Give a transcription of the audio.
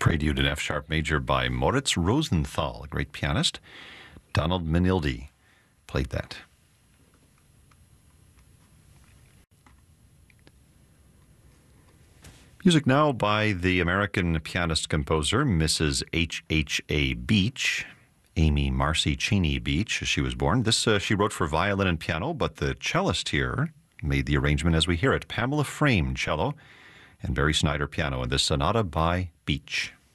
Prelude in F sharp major by Moritz Rosenthal, a great pianist. Donald Manildi played that. Music now by the American pianist-composer Mrs. H.H.A. Beach, Amy Marcy Cheney Beach, as she was born. This she wrote for violin and piano, but the cellist here made the arrangement as we hear it. Pamela Frame, cello, and Barry Snyder, piano, in this sonata by Beach.